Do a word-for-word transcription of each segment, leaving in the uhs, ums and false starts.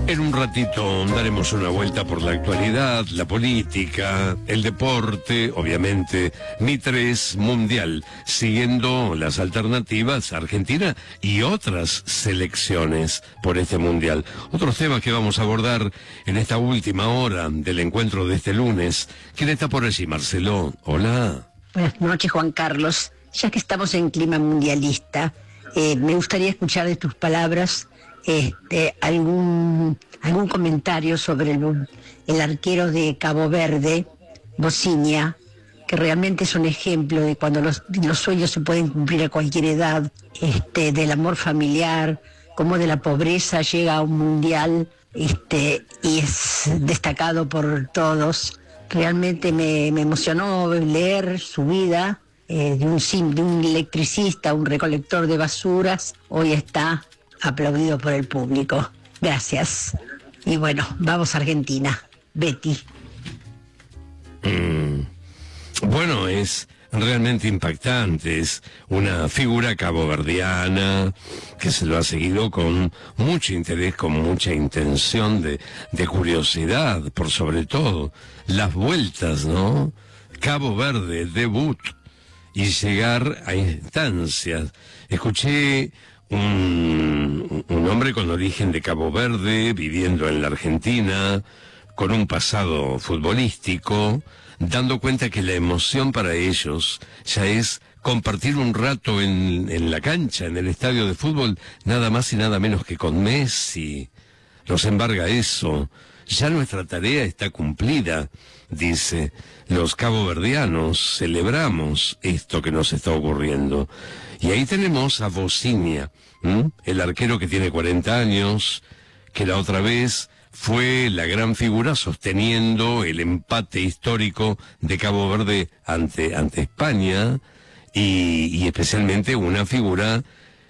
En un ratito daremos una vuelta por la actualidad, la política, el deporte, obviamente, Mitres Mundial, siguiendo las alternativas Argentina y otras selecciones por este Mundial. Otros temas que vamos a abordar en esta última hora del encuentro de este lunes. ¿Quién está por allí, Marcelo? Hola. Buenas noches, Juan Carlos. Ya que estamos en clima mundialista, eh, me gustaría escuchar de tus palabras Este, algún algún comentario sobre el, el arquero de Cabo Verde, Bociña, que realmente es un ejemplo de cuando los, los sueños se pueden cumplir a cualquier edad, este, del amor familiar, como de la pobreza llega a un mundial este, y es destacado por todos. Realmente me, me emocionó leer su vida, eh, de, un, de un electricista, un recolector de basuras, hoy está aplaudido por el público. Gracias. Y bueno, vamos a Argentina. Betty. Mm, bueno, es realmente impactante. Es una figura caboverdiana que se lo ha seguido con mucho interés, con mucha intención de, de curiosidad, por sobre todo. Las vueltas, ¿no? Cabo Verde, debut, y llegar a instancias. Escuché Un, un hombre con origen de Cabo Verde, viviendo en la Argentina, con un pasado futbolístico, dando cuenta que la emoción para ellos ya es compartir un rato en, en la cancha, en el estadio de fútbol, nada más y nada menos que con Messi. Los embarga eso. Ya nuestra tarea está cumplida, dice. Los caboverdianos celebramos esto que nos está ocurriendo. Y ahí tenemos a Bociña, ¿m? el arquero que tiene cuarenta años, que la otra vez fue la gran figura sosteniendo el empate histórico de Cabo Verde ante, ante España, y, y especialmente una figura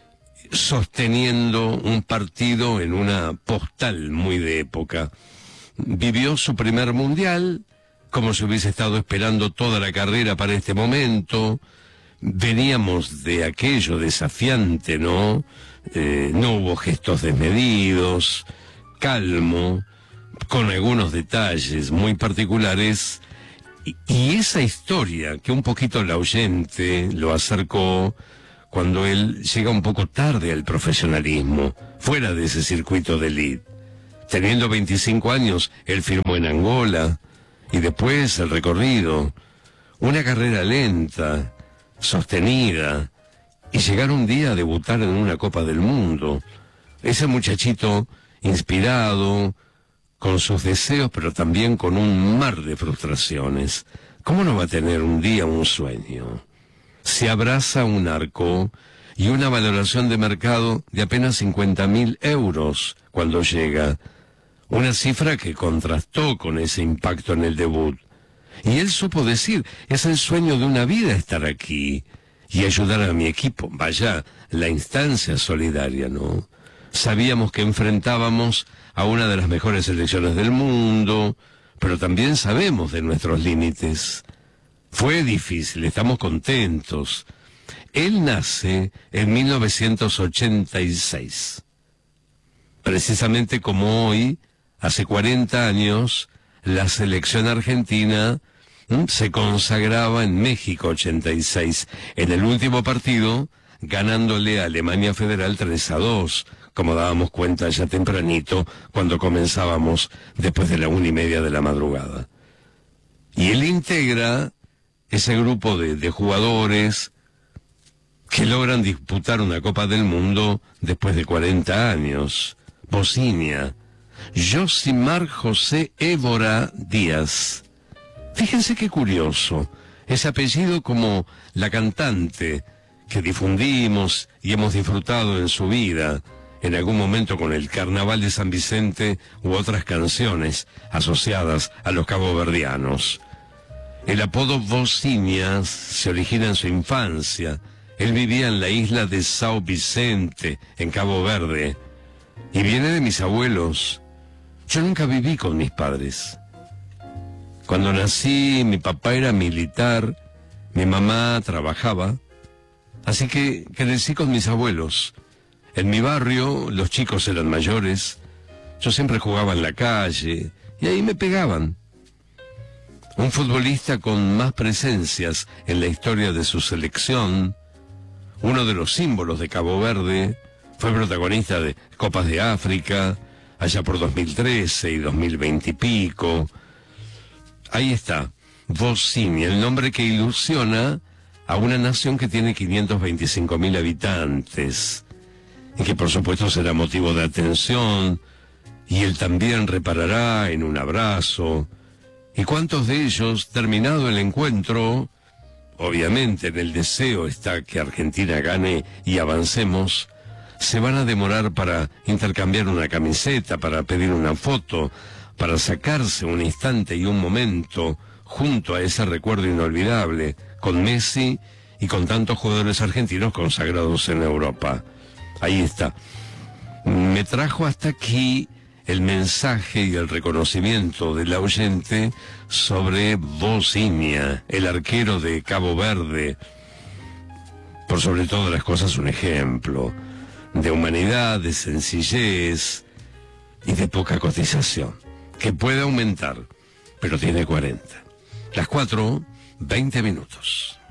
sosteniendo un partido en una postal muy de época. Vivió su primer mundial, como si hubiese estado esperando toda la carrera para este momento. Veníamos de aquello desafiante, ¿no? Eh, no hubo gestos desmedidos, calmo, con algunos detalles muy particulares. Y, y esa historia que un poquito la oyente lo acercó cuando él llega un poco tarde al profesionalismo, fuera de ese circuito de élite. Teniendo veinticinco años, él firmó en Angola, y después el recorrido, una carrera lenta, sostenida, y llegar un día a debutar en una Copa del Mundo. Ese muchachito inspirado, con sus deseos, pero también con un mar de frustraciones. ¿Cómo no va a tener un día un sueño? Se abraza un arco y una valoración de mercado de apenas cincuenta mil euros cuando llega. Una cifra que contrastó con ese impacto en el debut. Y él supo decir, es el sueño de una vida estar aquí y ayudar a mi equipo. Vaya, la instancia solidaria, ¿no? Sabíamos que enfrentábamos a una de las mejores selecciones del mundo, pero también sabemos de nuestros límites. Fue difícil, estamos contentos. Él nace en mil novecientos ochenta y seis. Precisamente como hoy, hace cuarenta años, la selección argentina ¿m? se consagraba en México ochenta y seis, en el último partido, ganándole a Alemania Federal tres a dos, como dábamos cuenta ya tempranito, cuando comenzábamos después de la una y media de la madrugada. Y él integra ese grupo de, de jugadores que logran disputar una Copa del Mundo después de cuarenta años. Bociña, Josimar José Évora Díaz. Fíjense qué curioso, ese apellido como la cantante que difundimos y hemos disfrutado en su vida, en algún momento con el Carnaval de San Vicente u otras canciones asociadas a los caboverdianos. El apodo Bociña se origina en su infancia. Él vivía en la isla de São Vicente, en Cabo Verde, y viene de mis abuelos. Yo nunca viví con mis padres. Cuando nací, mi papá era militar, mi mamá trabajaba, así que crecí con mis abuelos. En mi barrio, los chicos eran mayores, Yo siempre jugaba en la calle y ahí me pegaban. Un futbolista con más presencias en la historia de su selección, uno de los símbolos de Cabo Verde, fue protagonista de Copas de África, allá por dos mil trece y dos mil veinte y pico. Ahí está, Bosnia, el nombre que ilusiona a una nación que tiene quinientos veinticinco mil habitantes, y que por supuesto será motivo de atención, y él también reparará en un abrazo. ¿Y cuántos de ellos, terminado el encuentro, obviamente en el deseo está que Argentina gane y avancemos, se van a demorar para intercambiar una camiseta, para pedir una foto, para sacarse un instante y un momento junto a ese recuerdo inolvidable, con Messi y con tantos jugadores argentinos consagrados en Europa? Ahí está. Me trajo hasta aquí el mensaje y el reconocimiento del oyente sobre Bosnia, el arquero de Cabo Verde. Por sobre todas las cosas, un ejemplo de humanidad, de sencillez y de poca cotización, que puede aumentar, pero tiene cuarenta. Las cuatro, veinte minutos.